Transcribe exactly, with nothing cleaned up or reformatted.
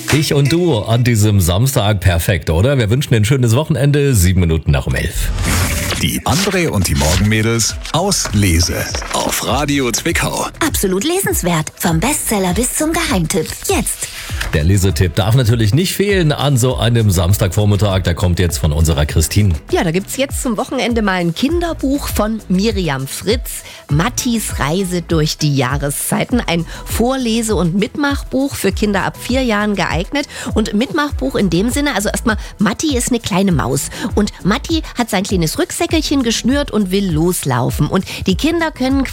Ich und du an diesem Samstag, perfekt, oder? Wir wünschen dir ein schönes Wochenende, sieben Minuten nach um elf. Die André und die Morgenmädels aus Lese auf Radio Zwickau. Absolut lesenswert. Vom Bestseller bis zum Geheimtipp. Jetzt. Der Lesetipp darf natürlich nicht fehlen an so einem Samstagvormittag. Der kommt jetzt von unserer Christine. Ja, da gibt's jetzt zum Wochenende mal ein Kinderbuch von Miriam Fritz. Mattis Reise durch die Jahreszeiten. Ein Vorlese- und Mitmachbuch für Kinder ab vier Jahren geeignet. Und Mitmachbuch in dem Sinne, also erstmal, Matti ist eine kleine Maus. Und Matti hat sein kleines Rucksäckelchen geschnürt und will loslaufen. Und die Kinder können